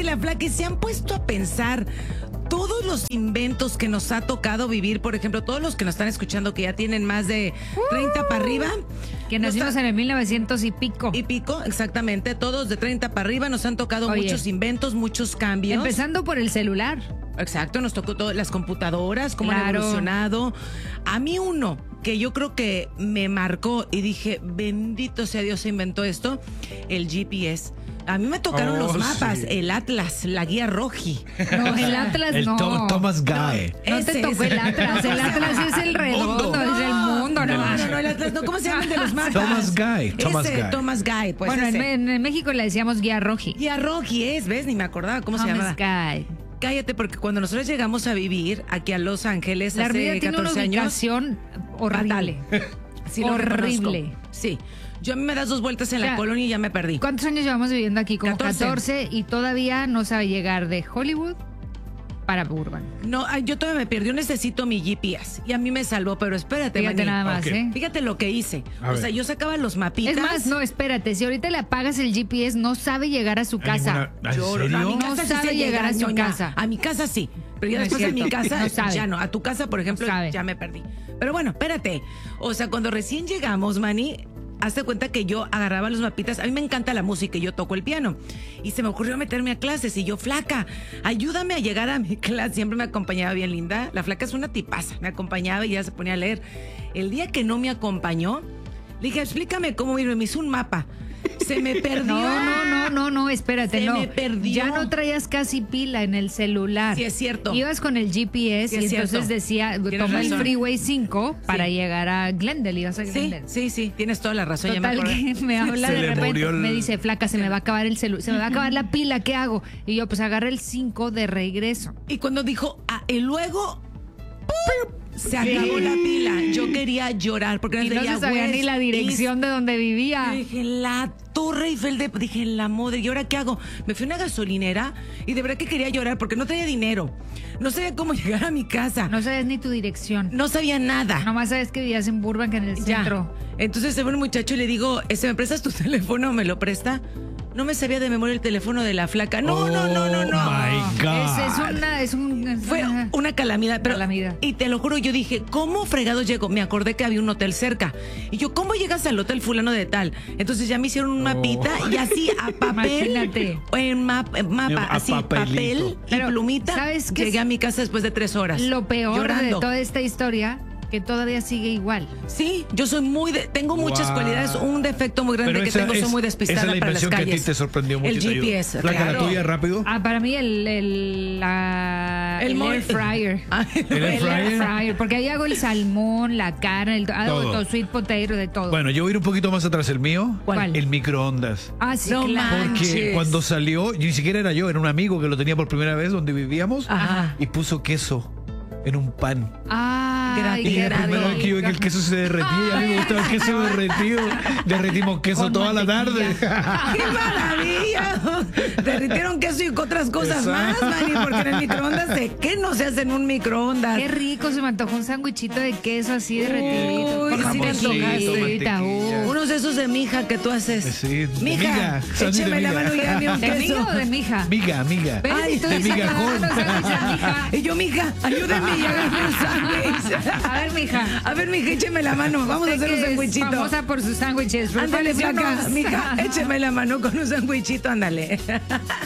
la Flaca y se han puesto a pensar todos los inventos que nos ha tocado vivir, por ejemplo, todos los que nos están escuchando que ya tienen más de 30 para arriba. Que nacimos en el 1900 y pico. Y pico, exactamente, todos de 30 para arriba nos han tocado muchos inventos, muchos cambios. Empezando por el celular. Exacto, nos tocó todo, las computadoras, cómo han evolucionado. A mí uno que yo creo que me marcó y dije, bendito sea Dios, se inventó esto, el GPS. A mí me tocaron los mapas, el Atlas, la guía Roji. No, el Atlas el no. Thomas Guy. No te tocó el Atlas. El Atlas es el redondo, es el mundo. No, el Atlas no. ¿Cómo se llama el de los mapas? Thomas Guy. Thomas Guy. Pues bueno, en México le decíamos guía Roji. Guía Roji ¿ves? Ni me acordaba cómo se llamaba. Thomas Guy. Cállate, porque cuando nosotros llegamos a vivir aquí a Los Ángeles la hace 14 tiene una ubicación horrible. Sí, horrible. Sí. Yo a mí me das 2 vueltas en la colonia y ya me perdí. ¿Cuántos años llevamos viviendo aquí? Como 14 y todavía no sabe llegar de Hollywood para Burbank. No, yo todavía me perdí. Yo necesito mi GPS. Y a mí me salvó, pero espérate, Fíjate nada más, Fíjate lo que hice. O sea, yo sacaba los mapitas. Es más, no, espérate. Si ahorita le apagas el GPS, no sabe llegar a su casa. ¿En serio? No sabe llegar a su casa. A mi casa sí. Pero ya después de mi casa, ya no. A tu casa, por ejemplo, ya me perdí. Pero bueno, espérate. O sea, cuando recién llegamos, Manny, hazte cuenta que yo agarraba los mapitas. A mí me encanta la música y yo toco el piano. Y se me ocurrió meterme a clases. Y yo, Flaca, ayúdame a llegar a mi clase. Siempre me acompañaba bien linda. La Flaca es una tipaza. Me acompañaba y ya se ponía a leer. El día que no me acompañó, le dije, explícame cómo irme. Me hizo un mapa. Se me perdió. No, espérate, Se me perdió. Ya no traías casi pila en el celular. Sí, es cierto. Ibas con el GPS y entonces decía, toma el Freeway 5 para llegar a Glendale. Ibas a Glendale. Sí, tienes toda la razón. Total, ya me que me habla de repente, me dice, Flaca, se me va a acabar el celular, se me va a acabar la pila, ¿qué hago? Y yo, pues agarré el 5 de regreso. Y cuando dijo, y luego... Se acabó la pila. Yo quería llorar porque no se sabía ni la dirección de donde vivía. Dije, la Torre Eiffel dije, la madre, ¿y ahora qué hago? Me fui a una gasolinera y de verdad que quería llorar porque no traía dinero. No sabía cómo llegar a mi casa. No sabías ni tu dirección. No sabía nada. Nomás sabes que vivías en Burbank, en el centro. Entonces se ve un muchacho y le digo, ¿me prestas tu teléfono? ¿Me lo presta? No me sabía de memoria el teléfono de la Flaca. No. My God. Fue una calamidad. Y te lo juro, yo dije, ¿cómo fregado llego? Me acordé que había un hotel cerca. Y yo, ¿cómo llegas al hotel fulano de tal? Entonces ya me hicieron un mapita y así a papel. Imagínate. En mapa, así, papel y plumita. ¿Sabes qué? Llegué a mi casa después de 3 horas. Lo peor llorando. de toda esta historia, que todavía sigue igual. Sí, yo soy tengo muchas cualidades, un defecto muy grande que tengo, soy muy despistada para las calles. Esa es la invención que a ti te sorprendió mucho. El GPS, Flaca, ¿la tuya rápido? Para mí el air fryer. ¿El air fryer? Porque ahí hago el salmón, la carne, todo, sweet potato, de todo. Bueno, yo voy a ir un poquito más atrás. ¿El mío? ¿Cuál? El microondas. Sí, claro. Porque cuando salió, ni siquiera era yo, era un amigo que lo tenía por primera vez donde vivíamos. Y puso queso en un pan. Y la primera vez que yo vi que el queso se derretía, a mí me gustaba el queso derretido. Derretimos queso toda la tarde. ¡Qué maravilla! Derritieron queso y otras cosas más, Manny, porque en el microondas, ¿de qué no se hace en un microondas? Qué rico, se me antojó un sándwichito de queso así derretidito. Uy, sí me antojaste. Unos de esos de mija que tú haces. Sí, mija, écheme la mano y dame un queso. ¿De miga o de mija? Miga. Ay, de migajón. Y yo, mija, ayúdame y hágame un sándwich. A ver, mija, écheme la mano. Vamos a hacer un sándwichito. Famosa por sus sándwiches. Ándale, Flaca, mija, écheme la mano con un sándwichito, ándale.